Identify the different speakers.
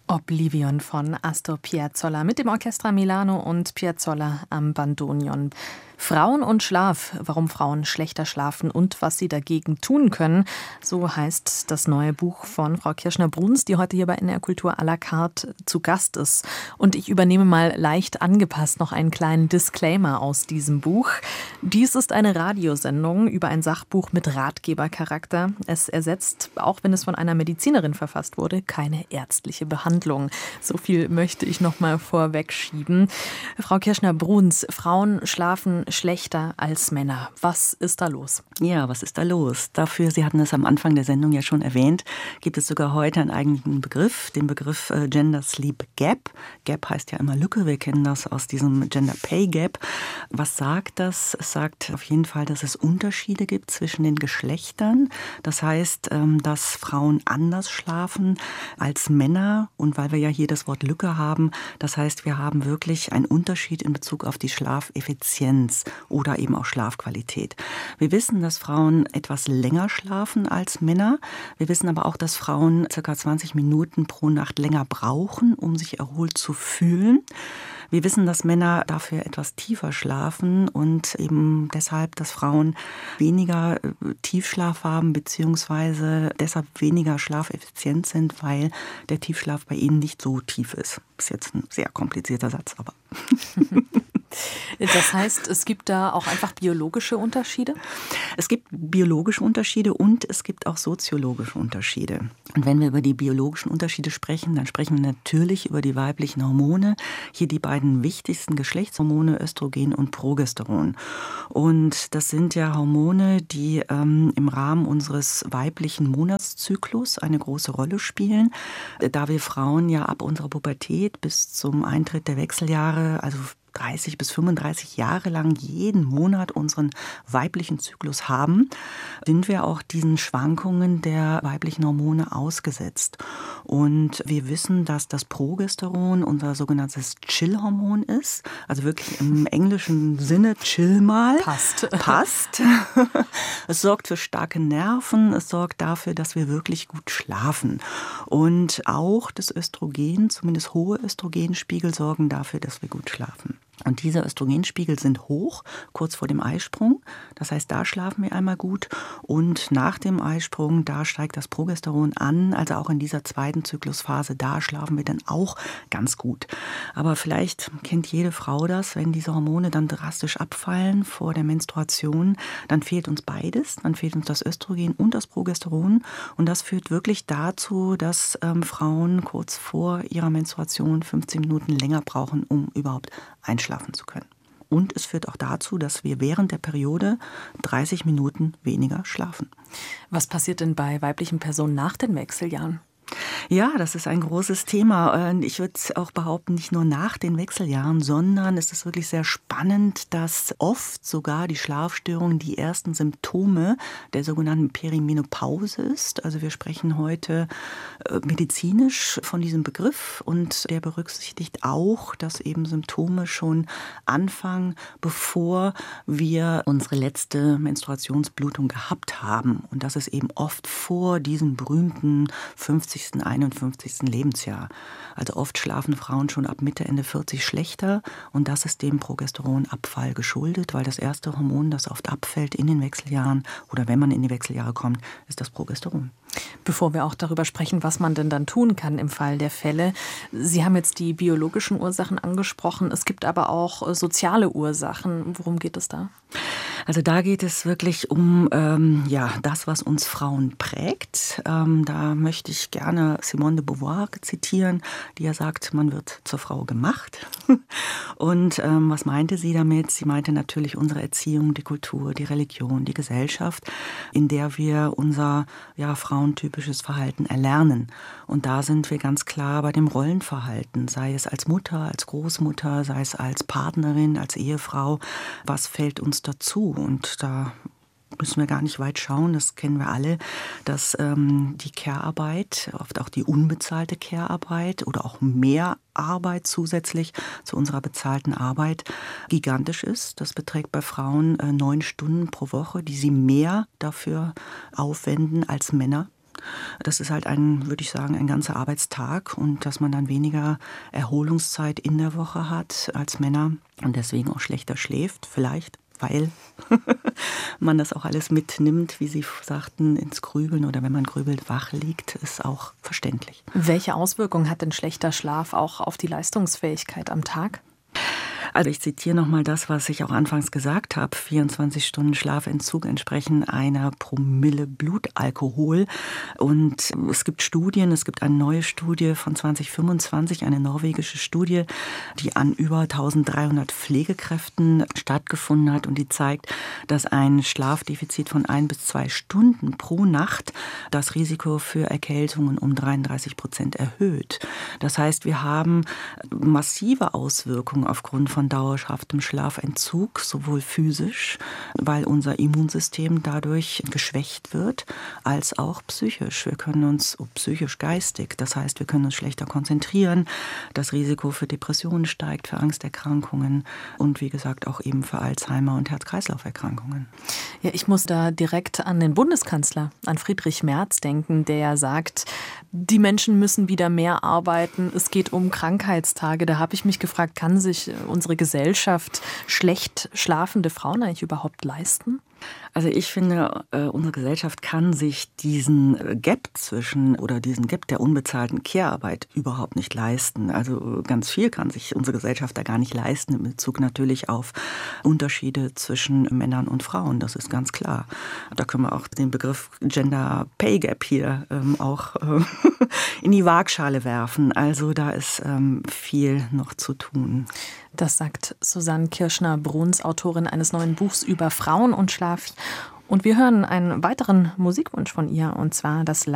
Speaker 1: Oblivion von Astor Piazzolla mit dem Orchestra Milano und Piazzolla am Bandonion. Frauen und Schlaf, warum Frauen schlechter schlafen und was sie dagegen tun können. So heißt das neue Buch von Frau Kirschner-Bruns, die heute hier bei NDR Kultur à la carte zu Gast ist. Und ich übernehme mal leicht angepasst noch einen kleinen Disclaimer aus diesem Buch. Dies ist eine Radiosendung über ein Sachbuch mit Ratgebercharakter. Es ersetzt, auch wenn es von einer Medizinerin verfasst wurde, keine ärztliche Behandlung. So viel möchte ich noch mal vorwegschieben. Frau Kirschner-Bruns, Frauen schlafen schlechter als Männer. Was ist da los?
Speaker 2: Ja, was ist da los? Dafür, Sie hatten es am Anfang der Sendung ja schon erwähnt, gibt es sogar heute einen eigenen Begriff, den Begriff Gender Sleep Gap. Gap heißt ja immer Lücke, wir kennen das aus diesem Gender Pay Gap. Was sagt das? Es sagt auf jeden Fall, dass es Unterschiede gibt zwischen den Geschlechtern. Das heißt, dass Frauen anders schlafen als Männer. Und weil wir ja hier das Wort Lücke haben, das heißt, wir haben wirklich einen Unterschied in Bezug auf die Schlafeffizienz oder eben auch Schlafqualität. Wir wissen, dass Frauen etwas länger schlafen als Männer. Wir wissen aber auch, dass Frauen ca. 20 Minuten pro Nacht länger brauchen, um sich erholt zu fühlen. Wir wissen, dass Männer dafür etwas tiefer schlafen und eben deshalb, dass Frauen weniger Tiefschlaf haben, beziehungsweise deshalb weniger schlafeffizient sind, weil der Tiefschlaf bei ihnen nicht so tief ist. Ist jetzt ein sehr komplizierter Satz, aber...
Speaker 1: Das heißt, es gibt da auch einfach biologische Unterschiede?
Speaker 2: Es gibt biologische Unterschiede und es gibt auch soziologische Unterschiede. Und wenn wir über die biologischen Unterschiede sprechen, dann sprechen wir natürlich über die weiblichen Hormone. Hier die beiden wichtigsten Geschlechtshormone, Östrogen und Progesteron. Und das sind ja Hormone, die im Rahmen unseres weiblichen Monatszyklus eine große Rolle spielen. Da wir Frauen ja ab unserer Pubertät bis zum Eintritt der Wechseljahre, also 30 bis 35 Jahre lang jeden Monat unseren weiblichen Zyklus haben, sind wir auch diesen Schwankungen der weiblichen Hormone ausgesetzt. Und wir wissen, dass das Progesteron unser sogenanntes Chill-Hormon ist. Also wirklich im englischen Sinne chill mal. Passt. Es sorgt für starke Nerven. Es sorgt dafür, dass wir wirklich gut schlafen. Und auch das Östrogen, zumindest hohe Östrogenspiegel, sorgen dafür, dass wir gut schlafen. Und diese Östrogenspiegel sind hoch, kurz vor dem Eisprung. Das heißt, da schlafen wir einmal gut. Und nach dem Eisprung, da steigt das Progesteron an. Also auch in dieser zweiten Zyklusphase, da schlafen wir dann auch ganz gut. Aber vielleicht kennt jede Frau das, wenn diese Hormone dann drastisch abfallen vor der Menstruation, dann fehlt uns beides. Dann fehlt uns das Östrogen und das Progesteron. Und das führt wirklich dazu, dass Frauen kurz vor ihrer Menstruation 15 Minuten länger brauchen, um überhaupt einschlafen zu können. Und es führt auch dazu, dass wir während der Periode 30 Minuten weniger schlafen.
Speaker 1: Was passiert denn bei weiblichen Personen nach den Wechseljahren?
Speaker 2: Ja, das ist ein großes Thema. Ich würde auch behaupten, nicht nur nach den Wechseljahren, sondern es ist wirklich sehr spannend, dass oft sogar die Schlafstörung die ersten Symptome der sogenannten Perimenopause ist. Also wir sprechen heute medizinisch von diesem Begriff und der berücksichtigt auch, dass eben Symptome schon anfangen, bevor wir unsere letzte Menstruationsblutung gehabt haben. Und das ist eben oft vor diesem berühmten 50. 51. Lebensjahr. Also oft schlafen Frauen schon ab Mitte, Ende 40 schlechter und das ist dem Progesteronabfall geschuldet, weil das erste Hormon, das oft abfällt in den Wechseljahren oder wenn man in die Wechseljahre kommt, ist das Progesteron.
Speaker 1: Bevor wir auch darüber sprechen, was man denn dann tun kann im Fall der Fälle. Sie haben jetzt die biologischen Ursachen angesprochen. Es gibt aber auch soziale Ursachen. Worum geht es da?
Speaker 2: Also da geht es wirklich um das, was uns Frauen prägt. Da möchte ich gerne Simone de Beauvoir zitieren, die ja sagt, man wird zur Frau gemacht. Und was meinte sie damit? Sie meinte natürlich unsere Erziehung, die Kultur, die Religion, die Gesellschaft, in der wir unser frauentypisches Verhalten erlernen. Und da sind wir ganz klar bei dem Rollenverhalten, sei es als Mutter, als Großmutter, sei es als Partnerin, als Ehefrau. Was fällt uns dazu? Und da müssen wir gar nicht weit schauen, das kennen wir alle, dass die Care-Arbeit, oft auch die unbezahlte Care-Arbeit oder auch mehr Arbeit zusätzlich zu unserer bezahlten Arbeit gigantisch ist. Das beträgt bei Frauen 9 Stunden pro Woche, die sie mehr dafür aufwenden als Männer. Das ist halt würde ich sagen, ein ganzer Arbeitstag und dass man dann weniger Erholungszeit in der Woche hat als Männer und deswegen auch schlechter schläft, vielleicht, weil man das auch alles mitnimmt, wie Sie sagten, ins Grübeln oder wenn man grübelt, wach liegt, ist auch verständlich.
Speaker 1: Welche Auswirkungen hat denn schlechter Schlaf auch auf die Leistungsfähigkeit am Tag?
Speaker 2: Also ich zitiere nochmal das, was ich auch anfangs gesagt habe. 24 Stunden Schlafentzug entsprechen einer Promille Blutalkohol. Und es gibt Studien, es gibt eine neue Studie von 2025, eine norwegische Studie, die an über 1300 Pflegekräften stattgefunden hat und die zeigt, dass ein Schlafdefizit von 1 bis 2 Stunden pro Nacht das Risiko für Erkältungen um 33% erhöht. Das heißt, wir haben massive Auswirkungen aufgrund von dauerhaftem Schlafentzug, sowohl physisch, weil unser Immunsystem dadurch geschwächt wird, als auch psychisch. Wir können uns psychisch-geistig, das heißt, wir können uns schlechter konzentrieren. Das Risiko für Depressionen steigt, für Angsterkrankungen und wie gesagt auch eben für Alzheimer und Herz-Kreislauf-Erkrankungen.
Speaker 1: Ja, ich muss da direkt an den Bundeskanzler, an Friedrich Merz denken, der ja sagt, die Menschen müssen wieder mehr arbeiten, es geht um Krankheitstage. Da habe ich mich gefragt, kann sich unsere Gesellschaft schlecht schlafende Frauen eigentlich überhaupt leisten?
Speaker 2: Also ich finde, unsere Gesellschaft kann sich diesen Gap diesen Gap der unbezahlten Care-Arbeit überhaupt nicht leisten. Also ganz viel kann sich unsere Gesellschaft da gar nicht leisten, in Bezug natürlich auf Unterschiede zwischen Männern und Frauen, das ist ganz klar. Da können wir auch den Begriff Gender Pay Gap hier auch in die Waagschale werfen. Also da ist viel noch zu tun.
Speaker 1: Das sagt Susanne Kirschner-Bruns, Autorin eines neuen Buchs über Frauen und Schlaf. Und wir hören einen weiteren Musikwunsch von ihr, und zwar das